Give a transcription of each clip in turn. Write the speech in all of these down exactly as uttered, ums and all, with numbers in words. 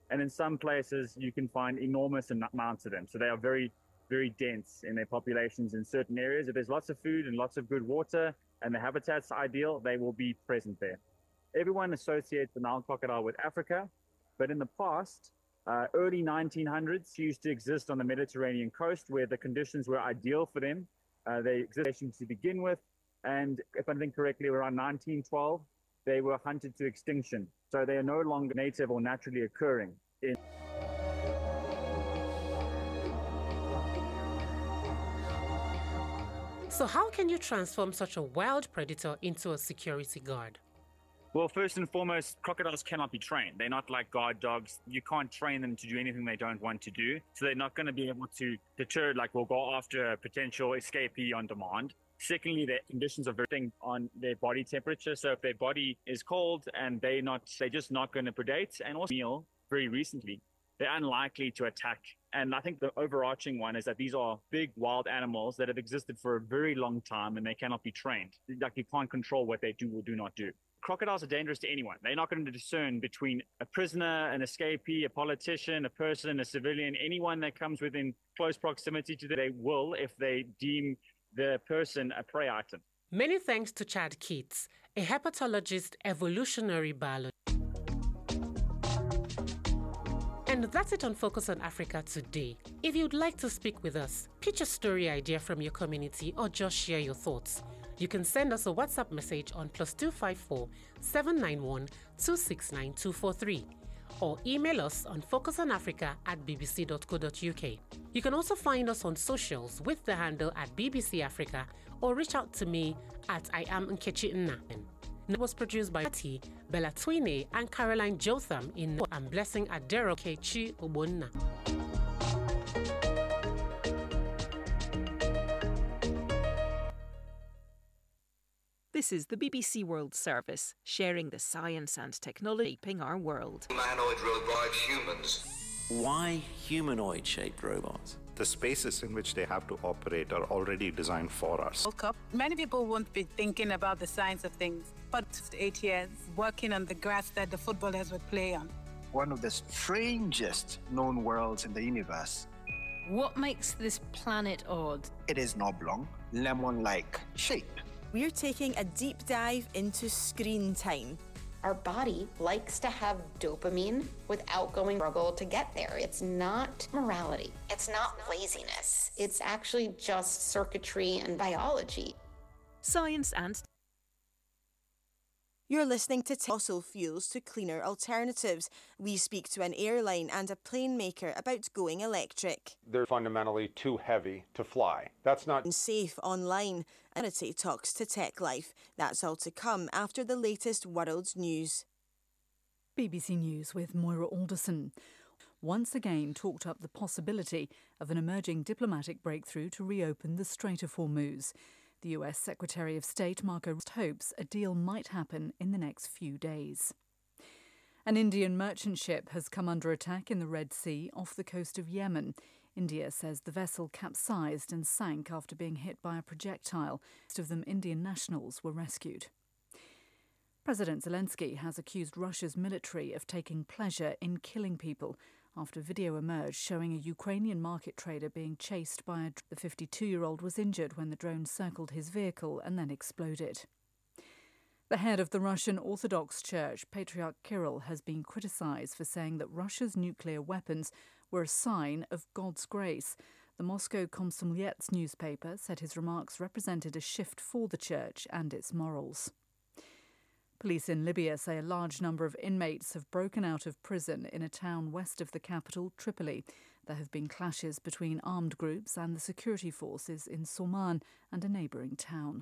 And in some places, you can find enormous amounts of them. So they are very, very dense in their populations in certain areas. If there's lots of food and lots of good water and the habitat's ideal, they will be present there. Everyone associates the Nile crocodile with Africa, but in the past, uh, early nineteen hundreds, used to exist on the Mediterranean coast where the conditions were ideal for them. Uh, they existed to begin with, and if I think correctly, around nineteen twelve, they were hunted to extinction. So they are no longer native or naturally occurring. In So how can you transform such a wild predator into a security guard? Well, first and foremost, crocodiles cannot be trained. They're not like guard dogs. You can't train them to do anything they don't want to do. So they're not going to be able to deter, like we'll go after a potential escapee on demand. Secondly, their conditions are very on their body temperature. So if their body is cold and they're not, they're just not going to predate. And also meal very recently, they're unlikely to attack. And I think the overarching one is that these are big wild animals that have existed for a very long time and they cannot be trained. Like you can't control what they do or do not do. Crocodiles are dangerous to anyone. They're not going to discern between a prisoner, an escapee, a politician, a person, a civilian, anyone that comes within close proximity to them. They will if they deem the person a prey item. Many thanks to Chad Keats, a hepatologist, evolutionary biologist. And that's it on Focus on Africa today. If you'd like to speak with us, pitch a story idea from your community, or just share your thoughts, you can send us a WhatsApp message on plus two five four, seven nine one, two six nine, two four three or email us on focusonafrica at b b c dot co dot u k. You can also find us on socials with the handle at B B C Africa or reach out to me at I am Nkechi Nna. It was produced by T, Bella Twine, and Caroline Jotham in and Blessing Adero Kechi Obonna. This is the B B C World Service, sharing the science and technology shaping our world. Humanoid robot humans. Why humanoid-shaped robots? The spaces in which they have to operate are already designed for us. World Cup. Many people won't be thinking about the science of things, but eight years working on the grass that the footballers would play on. One of the strangest known worlds in the universe. What makes this planet odd? It is an oblong, lemon-like shape. We're taking a deep dive into screen time. Our body likes to have dopamine without going struggle to get there. It's not morality. It's not laziness. It's actually just circuitry and biology. Science and You're listening to Fossil Fuels to Cleaner Alternatives. We speak to an airline and a plane maker about going electric. They're fundamentally too heavy to fly. That's not safe online. Unity talks to Tech Life. That's all to come after the latest world news. B B C News with Moira Alderson. Once again talked up the possibility of an emerging diplomatic breakthrough to reopen the Strait of Hormuz. The U S Secretary of State Marco hopes a deal might happen in the next few days. An Indian merchant ship has come under attack in the Red Sea off the coast of Yemen. India says the vessel capsized and sank after being hit by a projectile. Most of them Indian nationals were rescued. President Zelensky has accused Russia's military of taking pleasure in killing people after video emerged showing a Ukrainian market trader being chased by a... The fifty-two-year-old was injured when the drone circled his vehicle and then exploded. The head of the Russian Orthodox Church, Patriarch Kirill, has been criticised for saying that Russia's nuclear weapons were a sign of God's grace. The Moscow Komsomolets newspaper said his remarks represented a shift for the church and its morals. Police in Libya say a large number of inmates have broken out of prison in a town west of the capital, Tripoli. There have been clashes between armed groups and the security forces in Soman and a neighbouring town.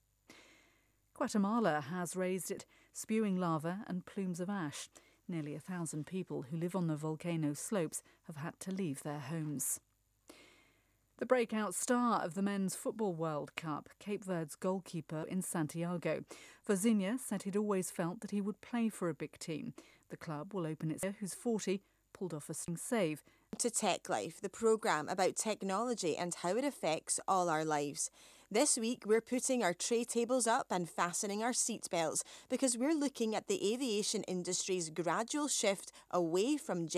Guatemala has raised it, spewing lava and plumes of ash. Nearly a thousand people who live on the volcano slopes have had to leave their homes. The breakout star of the Men's Football World Cup, Cape Verde's goalkeeper in Santiago, Vozinha said he'd always felt that he would play for a big team. The club will open its... who's forty, pulled off a save. To Tech Life, the programme about technology and how it affects all our lives. This week, we're putting our tray tables up and fastening our seatbelts because we're looking at the aviation industry's gradual shift away from